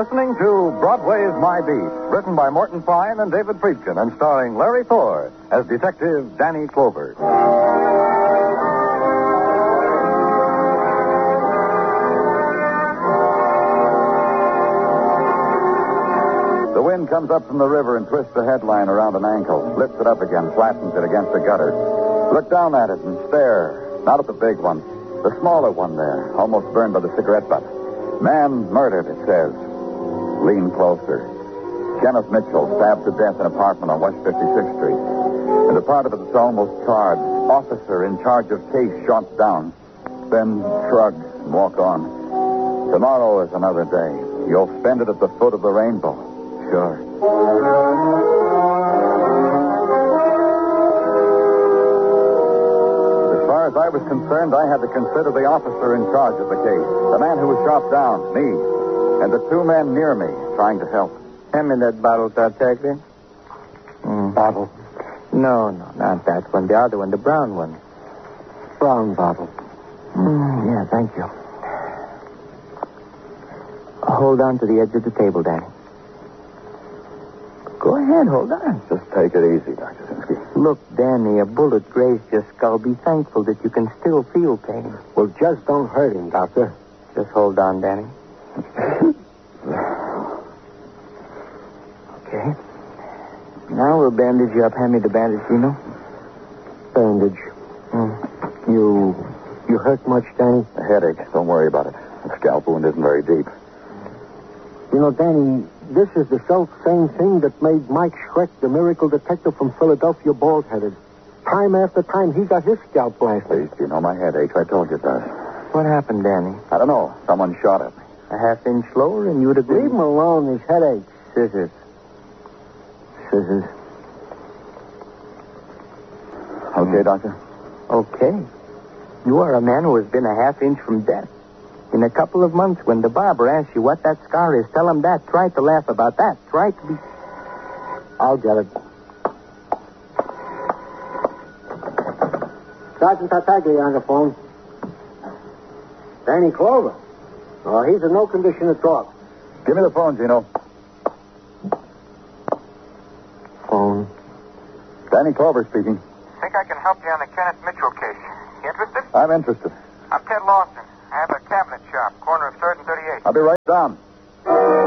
listening to Broadway's My Beat, written by Morton Fine and David Friedkin, and starring Larry Thor as Detective Danny Clover. The wind comes up from the river and twists the headline around an ankle, lifts it up again, flattens it against the gutter. Look down at it and stare, not at the big one, the smaller one there, almost burned by the cigarette butt. Man murdered, it says. Lean closer. Kenneth Mitchell stabbed to death in an apartment on West 56th Street. And a part of it that's almost charred. Officer in charge of case shot down. Then shrug and walk on. Tomorrow is another day. You'll spend it at the foot of the rainbow. Sure. As far as I was concerned, I had to consider the officer in charge of the case. The man who was shot down, me, and the two men near me trying to help. Hand me that bottle, Tartaglia. Bottle? No, not that one. The other one, the brown one. Brown bottle. Yeah, thank you. Hold on to the edge of the table, Danny. Go ahead, hold on. Just take it easy, Dr. Sinsky. Look, Danny, a bullet grazed your skull. Be thankful that you can still feel pain. Well, just don't hurt him, Doctor. Just hold on, Danny. Okay. Now we'll bandage you up. Hand me the bandage, Gino. Bandage. You hurt much, Danny? A headache. Don't worry about it. The scalp wound isn't very deep. You know, Danny, this is the self-same thing that made Mike Schreck, the miracle detective from Philadelphia, bald-headed. Time after time, he got his scalp blasted. Please, you know my headache. I told you it does. What happened, Danny? I don't know. Someone shot at me. A half-inch lower and you would have been... Leave him alone, his headache. Scissors. Okay, Doctor? Okay. You are a man who has been a half-inch from death. In a couple of months, when the barber asks you what that scar is, tell him that. Try to laugh about that. Try to be... I'll get it. Sergeant Tartaglia on the phone. Danny Clover. Oh, he's in no condition to talk. Give me the phone, Gino. Phone. Danny Clover speaking. Think I can help you on the Kenneth Mitchell case. You interested? I'm interested. I'm Ted Lawson. I have a cabinet shop, corner of 3rd and 38th. I'll be right down.